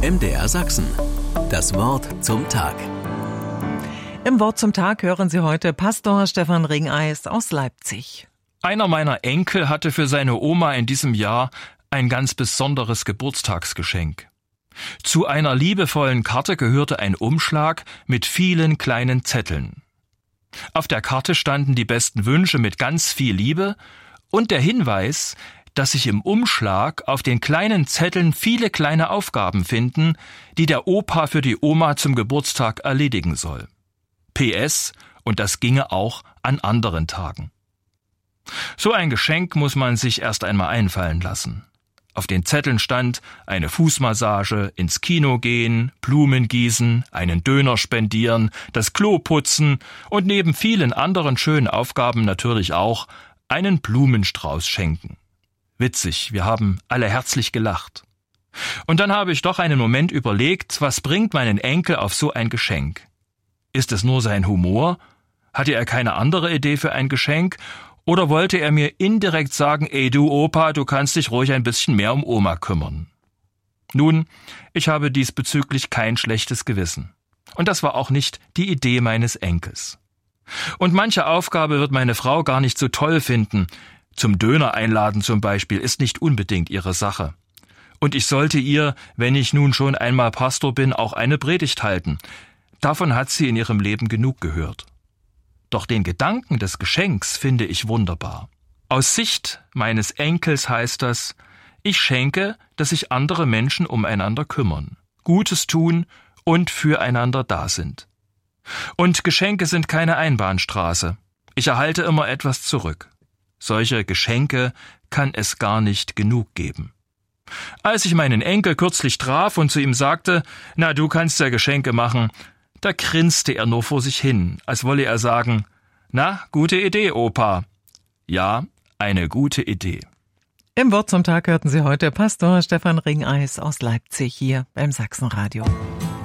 MDR Sachsen. Das Wort zum Tag. Im Wort zum Tag hören Sie heute Pastor Stefan Ringeis aus Leipzig. Einer meiner Enkel hatte für seine Oma in diesem Jahr ein ganz besonderes Geburtstagsgeschenk. Zu einer liebevollen Karte gehörte ein Umschlag mit vielen kleinen Zetteln. Auf der Karte standen die besten Wünsche mit ganz viel Liebe und der Hinweis, dass sich im Umschlag auf den kleinen Zetteln viele kleine Aufgaben finden, die der Opa für die Oma zum Geburtstag erledigen soll. PS, und das ginge auch an anderen Tagen. So ein Geschenk muss man sich erst einmal einfallen lassen. Auf den Zetteln stand eine Fußmassage, ins Kino gehen, Blumen gießen, einen Döner spendieren, das Klo putzen und neben vielen anderen schönen Aufgaben natürlich auch einen Blumenstrauß schenken. Witzig, wir haben alle herzlich gelacht. Und dann habe ich doch einen Moment überlegt, was bringt meinen Enkel auf so ein Geschenk? Ist es nur sein Humor? Hatte er keine andere Idee für ein Geschenk? Oder wollte er mir indirekt sagen, ey du Opa, du kannst dich ruhig ein bisschen mehr um Oma kümmern? Nun, ich habe diesbezüglich kein schlechtes Gewissen. Und das war auch nicht die Idee meines Enkels. Und manche Aufgabe wird meine Frau gar nicht so toll finden. Zum Döner einladen zum Beispiel ist nicht unbedingt ihre Sache. Und ich sollte ihr, wenn ich nun schon einmal Pastor bin, auch eine Predigt halten. Davon hat sie in ihrem Leben genug gehört. Doch den Gedanken des Geschenks finde ich wunderbar. Aus Sicht meines Enkels heißt das, ich schenke, dass sich andere Menschen umeinander kümmern, Gutes tun und füreinander da sind. Und Geschenke sind keine Einbahnstraße. Ich erhalte immer etwas zurück. Solche Geschenke kann es gar nicht genug geben. Als ich meinen Enkel kürzlich traf und zu ihm sagte, na, du kannst ja Geschenke machen, da grinste er nur vor sich hin, als wolle er sagen, na, gute Idee, Opa. Ja, eine gute Idee. Im Wort zum Tag hörten Sie heute Pastor Stefan Ringeis aus Leipzig hier beim Sachsenradio.